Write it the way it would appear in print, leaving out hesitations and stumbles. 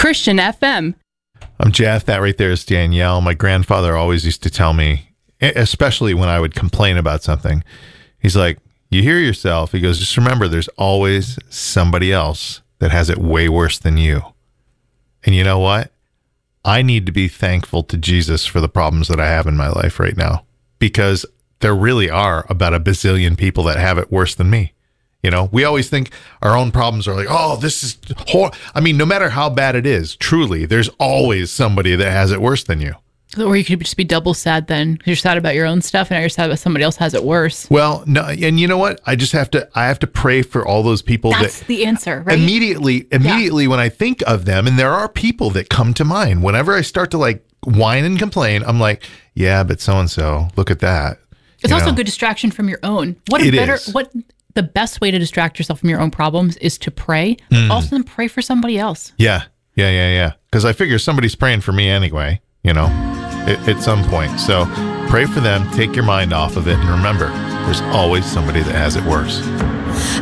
Christian FM. I'm Jeff. That right there is Danielle. My grandfather always used to tell me, especially when I would complain about something, he's like, you hear yourself. He goes, just remember, there's always somebody else that has it way worse than you. And you know what? I need to be thankful to Jesus for the problems that I have in my life right now, because there really are about a bazillion people that have it worse than me. You know, we always think our own problems are like, oh, this is I mean, no matter how bad it is, truly, there's always somebody that has it worse than you. Or you could just be double sad then. You're sad about your own stuff and now you're sad about somebody else has it worse. Well, no, and you know what? I have to pray for all those people. That's the answer, right? Immediately when I think of them, and there are people that come to mind, whenever I start to like whine and complain, I'm like, yeah, but so-and-so, look at that. It's also a good distraction from your own. The best way to distract yourself from your own problems is to pray, but also then pray for somebody else. Yeah. Because I figure somebody's praying for me anyway, at some point. So pray for them, take your mind off of it, and remember, there's always somebody that has it worse.